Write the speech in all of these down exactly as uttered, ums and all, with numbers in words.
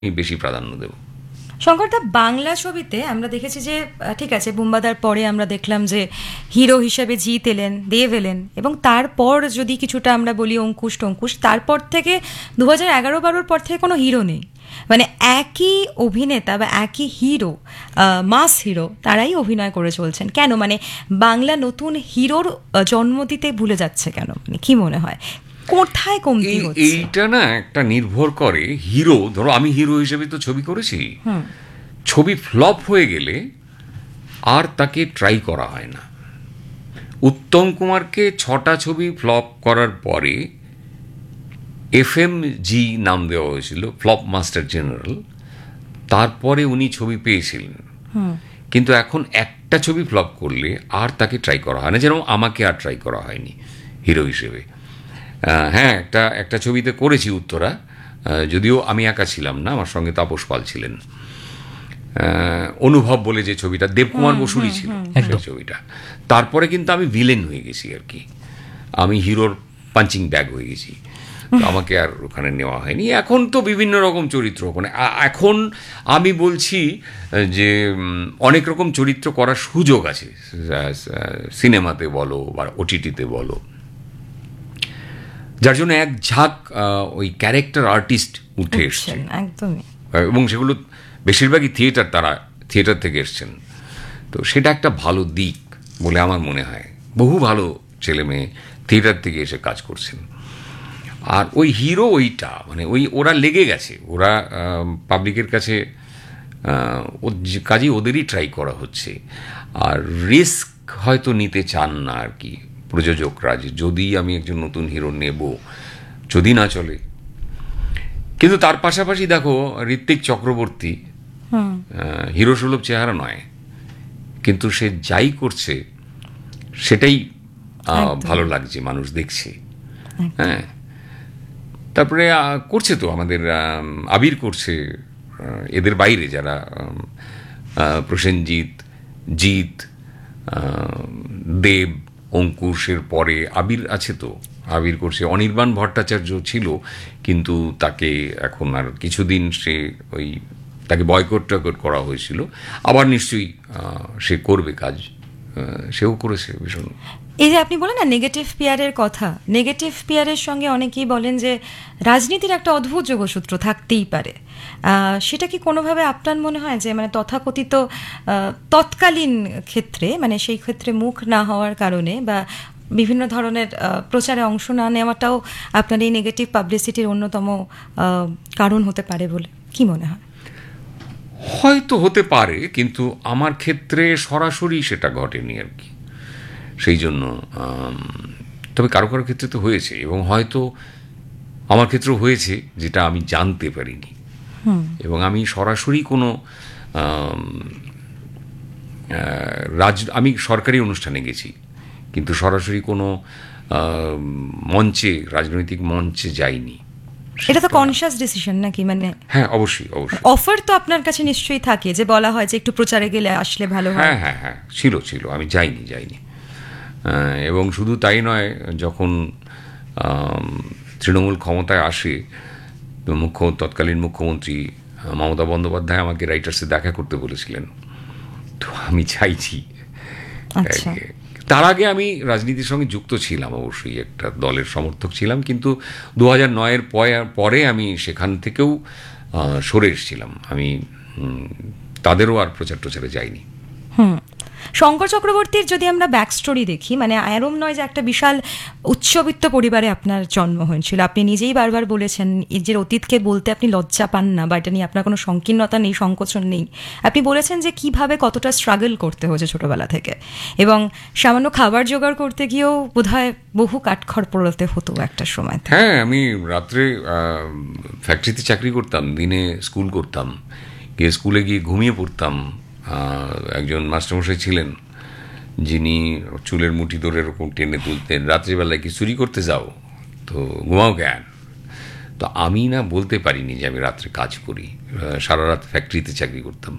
বেশি প্রাধান্য দেব। শঙ্করদা, বাংলা ছবিতে আমরা দেখেছি যে ঠিক আছে, বুম্বাদার পরে আমরা দেখলাম যে হিরো হিসেবে জিৎ এলেন, দেব এলেন, এবং তারপর যদি কিছুটা আমরা বলি অঙ্কুশ টঙ্কুশ, তারপর থেকে দু হাজার এগারো বারোর পর থেকে কোনো হিরো নেই। মানে একই অভিনেতা বা একই হিরো, মাস হিরো, তারাই অভিনয় করে চলছেন। কেন মানে বাংলা নতুন হিরোর জন্ম দিতে ভুলে যাচ্ছে কেন? মানে কি মনে হয় কোথায় কমতি হচ্ছে? এইটা না একটা নির্ভর করে হিরো, ধরো আমি হিরো হিসেবে তো ছবি করেছি, ছবি ফ্লপ হয়ে গেলে আর তাকে ট্রাই করা হয় না। উত্তম কুমারকে ছটা ছবি ফ্লপ করার পরে এফ এম জি নাম দেওয়া হয়েছিল, ফ্লপ মাস্টার জেনারেল। তারপরে উনি ছবি পেয়েছিলেন, কিন্তু এখন একটা ছবি ফ্লপ করলে আর তাকে ট্রাই করা হয় না, যেন আমাকে আর ট্রাই করা হয়নি হিরো হিসেবে। হ্যাঁ, একটা একটা ছবিতে করেছি, উত্তরা, যদিও আমি একা ছিলাম না, আমার সঙ্গে তাপস পাল ছিলেন। অনুভব বলে যে ছবিটা, দেবকুমার বসুরই ছিল সেই ছবিটা। তারপরে কিন্তু আমি ভিলেন হয়ে গেছি আর কি, আমি হিরোর পাঞ্চিং ব্যাগ হয়ে গেছি, আমাকে আর ওখানে নেওয়া হয়নি। এখন তো বিভিন্ন রকম চরিত্র, ওখানে এখন আমি বলছি যে অনেক রকম চরিত্র করার সুযোগ আছে, সিনেমাতে বলো বা ওটিটিতে বলো, যার জন্য এক ঝাঁক ওই ক্যারেক্টার আর্টিস্ট উঠে এসছে, একদমই, এবং সেগুলো বেশিরভাগই থিয়েটার, তারা থিয়েটার থেকে এসছেন। তো সেটা একটা ভালো দিক বলে আমার মনে হয়। বহু ভালো ছেলে মেয়ে থিয়েটার থেকে এসে কাজ করছেন। আর ওই হিরো ওইটা মানে ওই ওরা লেগে গেছে, ওরা পাবলিকের কাছে কাজেই ওদেরই ট্রাই করা হচ্ছে। আর রিস্ক হয়তো নিতে চান না আর কি প্রযোজকরা, যে যদি আমি একজন নতুন হিরো নেব, যদি না চলে। কিন্তু তার পাশাপাশি দেখো, ঋত্বিক চক্রবর্তী হিরো সুলভ চেহারা নয়, কিন্তু সে যাই করছে সেটাই ভালো লাগছে, মানুষ দেখছে। হ্যাঁ, তারপরে করছে তো আমাদের আবির করছে, এদের বাইরে যারা প্রসেনজিৎ, জিৎ, দেব, অঙ্কুশের পরে আবির আছে তো, আবির করছে। অনির্বাণ ভট্টাচার্য ছিল, কিন্তু তাকে এখন আর কিছুদিন সে ওই তাকে বয়কট টয়কট করা হয়েছিল, আবার নিশ্চয়ই সে করবে কাজ, সেও করেছে ভীষণ। এই যে আপনি বলেন না নেগেটিভ পিয়ারের কথা, নেগেটিভ পিয়ারের সঙ্গে অনেকেই বলেন যে রাজনীতির একটা অদ্ভুত যোগসূত্র থাকতেই পারে। সেটা কি কোনোভাবে আপনার মনে হয় যে মানে তথাকথিত তৎকালীন ক্ষেত্রে, মানে সেই ক্ষেত্রে মুখ না হওয়ার কারণে বা বিভিন্ন ধরনের প্রচারে অংশ না নেওয়াটাও আপনার এই নেগেটিভ পাবলিসিটির অন্যতম কারণ হতে পারে বলে কি মনে হয়? হয়তো হতে পারে, কিন্তু আমার ক্ষেত্রে সরাসরি সেটা ঘটেনি আর কি। সেই জন্য, তবে কারো কারো ক্ষেত্রে তো হয়েছে, এবং হয়তো আমার ক্ষেত্রেও হয়েছে যেটা আমি জানতে পারিনি। এবং আমি সরাসরি কোনো রাজ আমি সরকারি অনুষ্ঠানে গেছি, কিন্তু সরাসরি কোনো মঞ্চে, রাজনৈতিক মঞ্চে যাইনি। এটা তো কনশাস ডিসিশন নাকি? মানে হ্যাঁ, অবশ্যই অবশ্যই। অফার তো আপনার কাছে নিশ্চয়ই থাকে যে বলা হয় যে একটু প্রচারে গেলে আসলে ভালো হয়। হ্যাঁ হ্যাঁ হ্যাঁ, ছিল ছিল, আমি যাইনি যাইনি এবং শুধু তাই নয়, যখন তৃণমূল ক্ষমতায় আসে, মুখ্য তৎকালীন মুখ্যমন্ত্রী মমতা বন্দ্যোপাধ্যায় আমাকে রাইটার্সে দেখা করতে বলেছিলেন, তো আমি চাইছি। তার আগে আমি রাজনীতির সঙ্গে যুক্ত ছিলাম, অবশ্যই একটা দলের সমর্থক ছিলাম, কিন্তু দু হাজার নয়ের পরে আমি সেখান থেকেও সরে এসেছিলাম। আমি তাদেরও আর প্রচার প্রচারে যাইনি। হুম শঙ্কর চক্রবর্তীর যদি আমরা ব্যাক স্টোরি দেখি, মানে এরম নয় যে একটা বিশাল উচ্চবিত্ত পরিবারে আপনার জন্ম হয়েছিল। আপনি নিজেই বারবার বলেছেন যে অতীতকে বলতে আপনি লজ্জা পান না, বা এটা নিয়ে আপনার কোনো সংকীর্ণতা নেই, সংকোচন নেই। আপনি বলেছেন যে কিভাবে কতটা স্ট্রাগল করতে হয়েছে ছোটবেলা থেকে, এবং সামান্য খাবার জোগাড় করতে গিয়েও বোধহয় বহু কাঠখড় পোড়াতে হতো একটা সময়। হ্যাঁ, আমি রাত্রে ফ্যাক্টরিতে চাকরি করতাম, দিনে স্কুল করতাম, গিয়ে স্কুলে গিয়ে ঘুমিয়ে পড়তাম। একজন মাস্টারমশাই ছিলেন যিনি চুলের মুঠি ধরে এরকম টেনে তুলতেন, রাত্রিবেলায় কি চুরি করতে যাও, তো ঘুমাও কেন? তো আমি না বলতে পারিনি যে আমি রাত্রে কাজ করি, সারা রাত ফ্যাক্টরিতে চাকরি করতাম।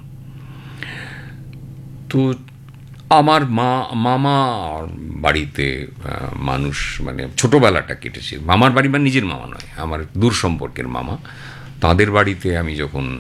তো আমার মা মামা বাড়িতে মানুষ, মানে ছোটবেলাটা কেটেছে, মামার বাড়ি মানে নিজের মামা নয়, আমার দূর সম্পর্কের মামা, তাদের বাড়িতে আমি যখন